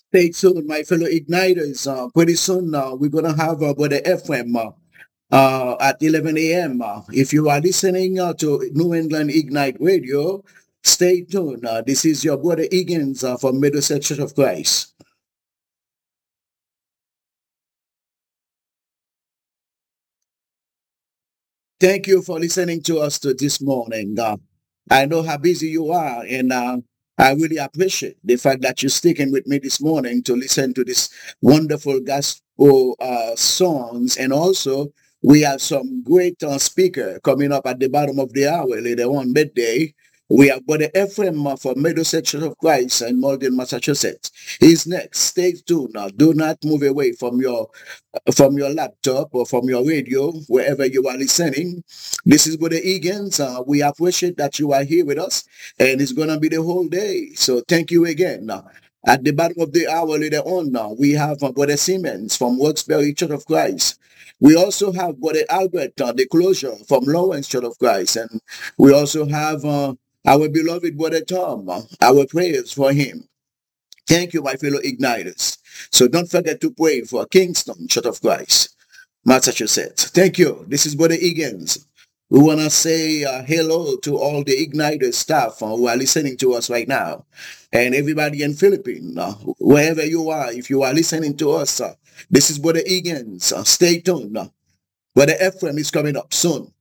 Stay tuned, my fellow igniters. Pretty soon, we're gonna have Brother FM at 11 a.m. If you are listening to New England Ignite Radio, stay tuned. This is your brother Higgins from Middlesex Church of Christ. Thank you for listening to us this morning. I know how busy you are, and I really appreciate the fact that you're sticking with me this morning to listen to this wonderful gospel songs. And also, we have some great speaker coming up at the bottom of the hour later on midday. We have Brother Ephraim from Middlesex Church of Christ in Malden, Massachusetts. He's next. Stay tuned. Do not move away from your laptop or from your radio, wherever you are listening. This is Brother Egan's. We appreciate that you are here with us, and it's going to be the whole day. So thank you again. At the bottom of the hour later on, we have Brother Siemens from Wilkes-Barre Church of Christ. We also have Brother Albert, the closure from Lawrence Church of Christ. And we also have our beloved Brother Tom, our prayers for him. Thank you, my fellow igniters. So don't forget to pray for Kingston Church of Christ, Massachusetts. Thank you. This is Brother Egan's. We want to say hello to all the Igniter staff who are listening to us right now, and everybody in Philippines, wherever you are, if you are listening to us, this is Brother Egan's. Stay tuned. Brother Ephraim is coming up soon.